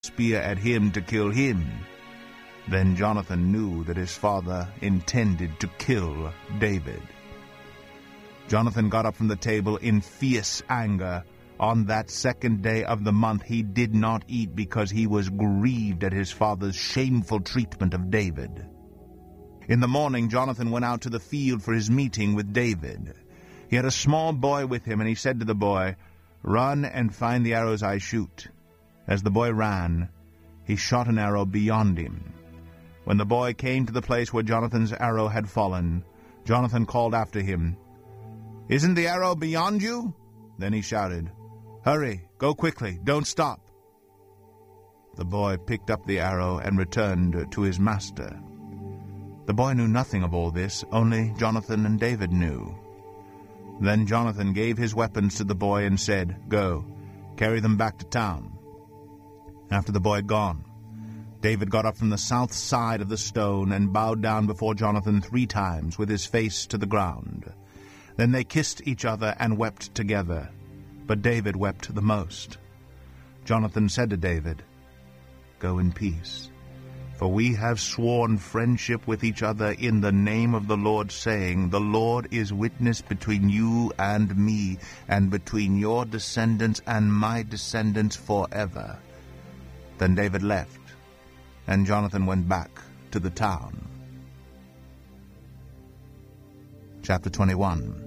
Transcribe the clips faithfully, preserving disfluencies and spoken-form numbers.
spear at him to kill him. Then Jonathan knew that his father intended to kill David. Jonathan got up from the table in fierce anger. On that second day of the month he did not eat, because he was grieved at his father's shameful treatment of David. In the morning Jonathan went out to the field for his meeting with David. He had a small boy with him, and he said to the boy, "Run and find the arrows I shoot." As the boy ran, he shot an arrow beyond him. When the boy came to the place where Jonathan's arrow had fallen, Jonathan called after him, "Isn't the arrow beyond you?" Then he shouted, "Hurry, go quickly, don't stop." The boy picked up the arrow and returned to his master. The boy knew nothing of all this, only Jonathan and David knew. Then Jonathan gave his weapons to the boy and said, "Go, carry them back to town." After the boy had gone, David got up from the south side of the stone and bowed down before Jonathan three times with his face to the ground. Then they kissed each other and wept together, but David wept the most. Jonathan said to David, "Go in peace, for we have sworn friendship with each other in the name of the Lord, saying, 'The Lord is witness between you and me, and between your descendants and my descendants forever.'" Then David left, and Jonathan went back to the town. Chapter twenty-one.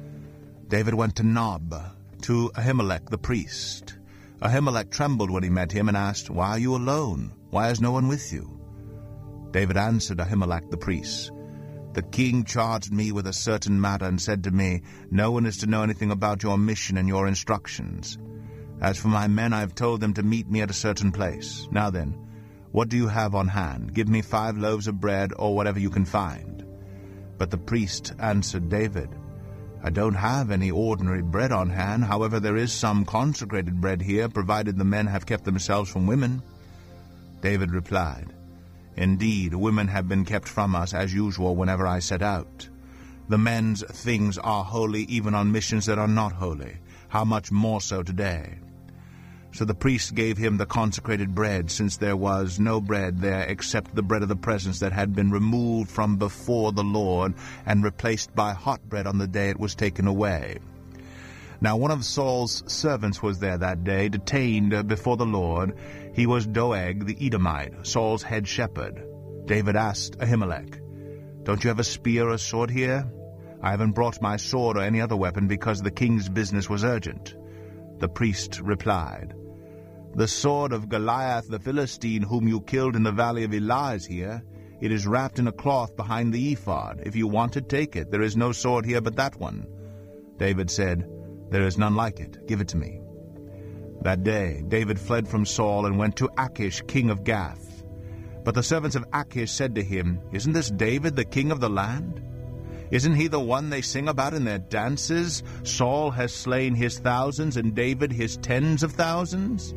David went to Nob, to Ahimelech the priest. Ahimelech trembled when he met him and asked, "Why are you alone? Why is no one with you?" David answered Ahimelech the priest, "The king charged me with a certain matter and said to me, 'No one is to know anything about your mission and your instructions. As for my men, I have told them to meet me at a certain place. Now then, what do you have on hand? Give me five loaves of bread, or whatever you can find.' But the priest answered David, 'I don't have any ordinary bread on hand. However, there is some consecrated bread here, provided the men have kept themselves from women.' David replied, 'Indeed, women have been kept from us as usual whenever I set out. The men's things are holy even on missions that are not holy. How much more so today?' So the priest gave him the consecrated bread, since there was no bread there except the bread of the presence that had been removed from before the Lord and replaced by hot bread on the day it was taken away. Now one of Saul's servants was there that day, detained before the Lord. He was Doeg the Edomite, Saul's head shepherd. David asked Ahimelech, 'Don't you have a spear or sword here?' 'I haven't brought my sword or any other weapon because the king's business was urgent.' The priest replied, 'The sword of Goliath the Philistine, whom you killed in the valley of Elah, is here. It is wrapped in a cloth behind the ephod. If you want it, take it. There is no sword here but that one.' David said, 'There is none like it. Give it to me.' That day David fled from Saul and went to Achish, king of Gath. But the servants of Achish said to him, 'Isn't this David, the king of the land? Isn't he the one they sing about in their dances? Saul has slain his thousands, and David his tens of thousands.'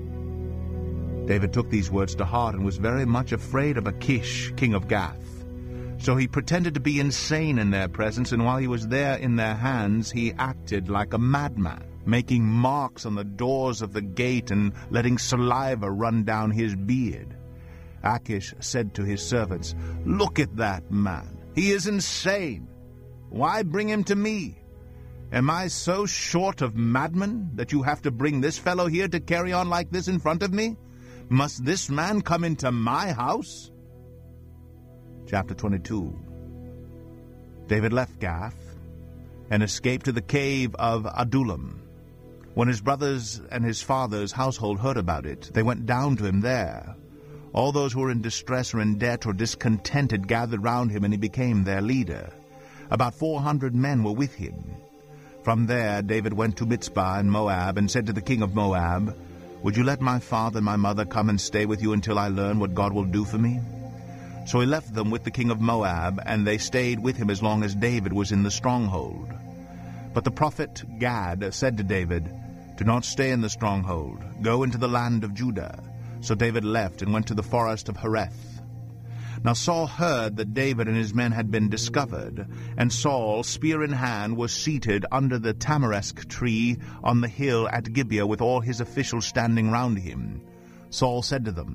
David took these words to heart and was very much afraid of Achish, king of Gath. So he pretended to be insane in their presence, and while he was there in their hands, he acted like a madman, making marks on the doors of the gate and letting saliva run down his beard. Achish said to his servants, 'Look at that man. He is insane. Why bring him to me? Am I so short of madmen that you have to bring this fellow here to carry on like this in front of me? Must this man come into my house?' Chapter twenty-two. David left Gath and escaped to the cave of Adullam. When his brothers and his father's household heard about it, they went down to him there. All those who were in distress or in debt or discontented gathered round him, and he became their leader. About four hundred men were with him. From there David went to Mitzpah in Moab and said to the king of Moab, 'Would you let my father and my mother come and stay with you until I learn what God will do for me?' So he left them with the king of Moab, and they stayed with him as long as David was in the stronghold. But the prophet Gad said to David, 'Do not stay in the stronghold. Go into the land of Judah.' So David left and went to the forest of Hereth. Now Saul heard that David and his men had been discovered, and Saul, spear in hand, was seated under the tamarisk tree on the hill at Gibeah with all his officials standing round him. Saul said to them,